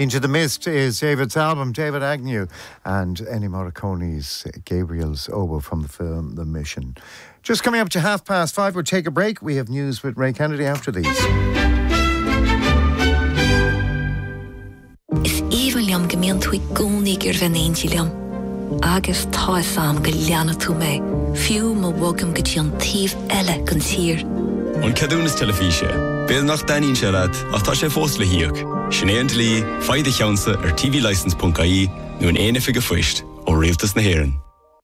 Into the Mist is David's album, David Agnew, and Ennio Morricone's Gabriel's oboe from the film The Mission. Just coming up to 5:30, we'll take a break. We have news with Ray Kennedy after these. Is even liam gemeen thui goniger van eentje liam. Agus tá sam go leanna tú mé. Fiú mo wogam go tíon tíf elle gan tír. On cadúnas telefíse. Béad nach daín se rad, ach tá sé fós le hiíoch. Sinnéant lí, faide cheansa tvlicense.ie nu an éine fige fuist ó rialtas na hÉireann.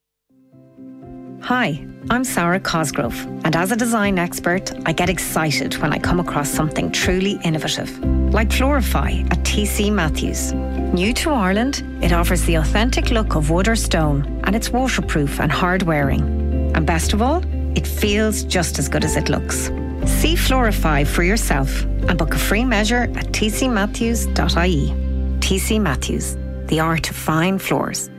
Hi, I'm Sarah Cosgrove, and as a design expert, I get excited when I come across something truly innovative, like Florify at TC Matthews. New to Ireland, it offers the authentic look of wood or stone, and it's waterproof and hard-wearing. And best of all, it feels just as good as it looks. See Florify for yourself and book a free measure at tcmatthews.ie. TC Matthews, the art of fine floors.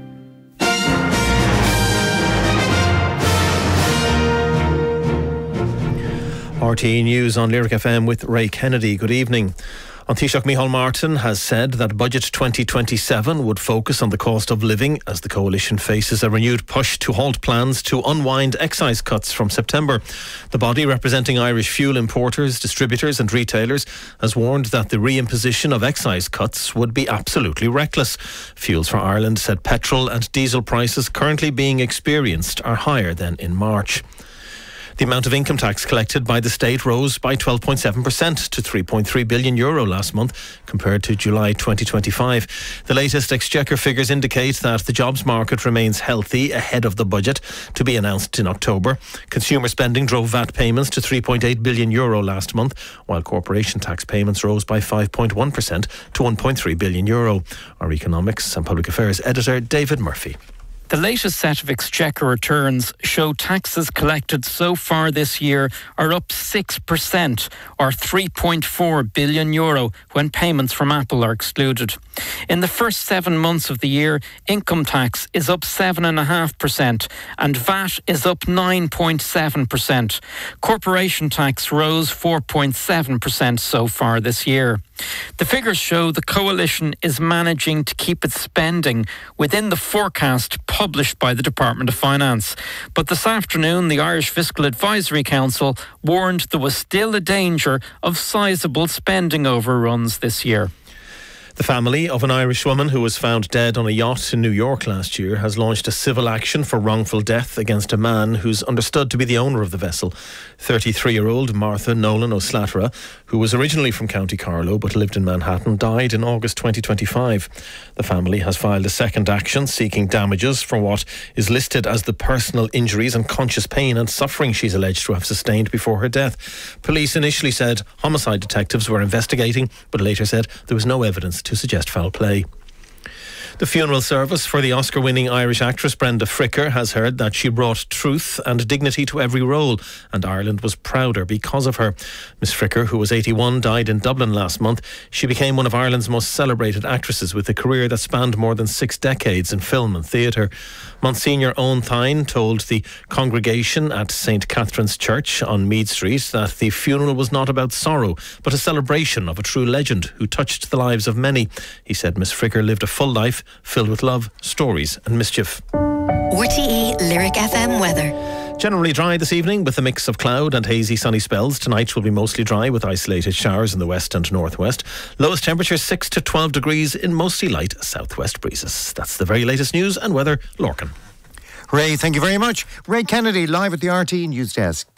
RTE News on Lyric FM with Ray Kennedy. Good evening. An Taoiseach Micheál Martin has said that Budget 2027 would focus on the cost of living as the coalition faces a renewed push to halt plans to unwind excise cuts from September. The body, representing Irish fuel importers, distributors and retailers, has warned that the reimposition of excise cuts would be absolutely reckless. Fuels for Ireland said petrol and diesel prices currently being experienced are higher than in March. The amount of income tax collected by the state rose by 12.7% to €3.3 billion last month compared to July 2025. The latest Exchequer figures indicate that the jobs market remains healthy ahead of the budget to be announced in October. Consumer spending drove VAT payments to €3.8 billion last month, while corporation tax payments rose by 5.1% to €1.3 billion. Our economics and public affairs editor David Murphy. The latest set of Exchequer returns show taxes collected so far this year are up 6%, or €3.4 billion, when payments from Apple are excluded. In the first 7 months of the year, income tax is up 7.5% and VAT is up 9.7%. Corporation tax rose 4.7% so far this year. The figures show the coalition is managing to keep its spending within the forecast published by the Department of Finance. But this afternoon, the Irish Fiscal Advisory Council warned there was still a danger of sizable spending overruns this year. The family of an Irish woman who was found dead on a yacht in New York last year has launched a civil action for wrongful death against a man who's understood to be the owner of the vessel. 33-year-old Martha Nolan O'Slatera, who was originally from County Carlow but lived in Manhattan, died in August 2025. The family has filed a second action seeking damages for what is listed as the personal injuries and conscious pain and suffering she's alleged to have sustained before her death. Police initially said homicide detectives were investigating, but later said there was no evidence to suggest foul play. The funeral service for the Oscar-winning Irish actress Brenda Fricker has heard that she brought truth and dignity to every role, and Ireland was prouder because of her. Miss Fricker, who was 81, died in Dublin last month. She became one of Ireland's most celebrated actresses with a career that spanned more than 6 decades in film and theatre. Monsignor Owen Thine told the congregation at St. Catherine's Church on Mead Street that the funeral was not about sorrow, but a celebration of a true legend who touched the lives of many. He said Miss Fricker lived a full life filled with love, stories and mischief. RTE Lyric FM weather. Generally dry this evening with a mix of cloud and hazy sunny spells. Tonight will be mostly dry with isolated showers in the west and northwest. Lowest temperature 6 to 12 degrees in mostly light southwest breezes. That's the very latest news and weather. Lorcan. Ray, thank you very much. Ray Kennedy live at the RTE News Desk.